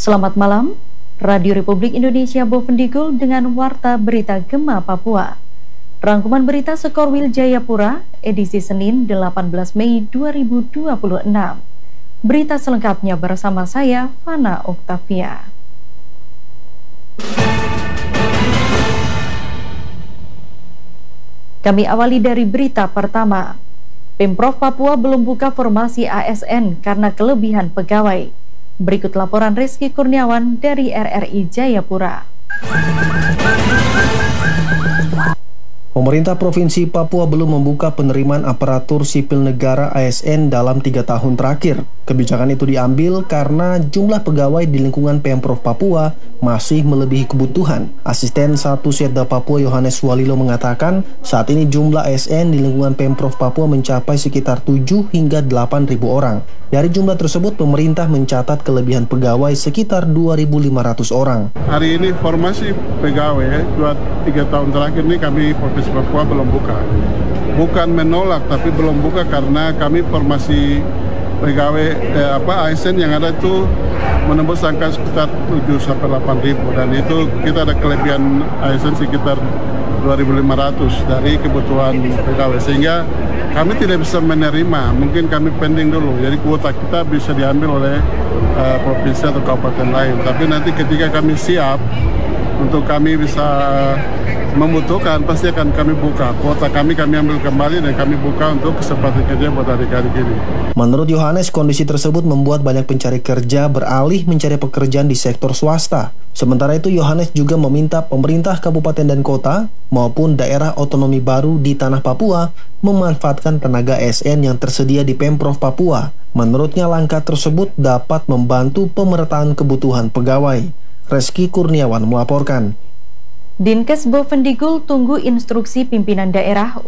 Selamat malam, Radio Republik Indonesia Bovendigul dengan Warta Berita Gema Papua. Rangkuman berita Sekorwil Jayapura, edisi Senin 18 Mei 2026. Berita selengkapnya bersama saya, Fana Oktavia. Kami awali dari berita pertama. Pemprov Papua belum buka formasi ASN karena kelebihan pegawai. Berikut laporan Rizky Kurniawan dari RRI Jayapura. Pemerintah Provinsi Papua belum membuka penerimaan aparatur sipil negara ASN dalam 3 tahun terakhir. Kebijakan itu diambil karena jumlah pegawai di lingkungan Pemprov Papua masih melebihi kebutuhan. Asisten 1 Setda Papua Yohanes Walilo mengatakan, saat ini jumlah ASN di lingkungan Pemprov Papua mencapai sekitar 7 hingga 8.000 orang. Dari jumlah tersebut, pemerintah mencatat kelebihan pegawai sekitar 2.500 orang. Hari ini formasi pegawai 2-3 tahun terakhir ini kami Provinsi Papua belum buka. Bukan menolak, tapi belum buka karena kami formasi pegawai ASN yang ada itu menembus angka sekitar 7-8 ribu, dan itu kita ada kelebihan ASN sekitar 2.500 dari kebutuhan pegawai, sehingga kami tidak bisa menerima. Mungkin kami pending dulu, jadi kuota kita bisa diambil oleh provinsi atau kabupaten lain, tapi nanti ketika kami siap untuk kami bisa membutuhkan, pasti akan kami buka kuota kami ambil kembali dan kami buka untuk kesempatan kerja buat adik-adik ini. Menurut Yohanes, kondisi tersebut membuat banyak pencari kerja beralih mencari pekerjaan di sektor swasta. Sementara itu, Yohanes juga meminta pemerintah kabupaten dan kota maupun daerah otonomi baru di tanah Papua memanfaatkan tenaga ASN yang tersedia di Pemprov Papua. Menurutnya, langkah tersebut dapat membantu pemerataan kebutuhan pegawai. Rizky Kurniawan melaporkan. Dinkes Bovendigul tunggu instruksi pimpinan daerah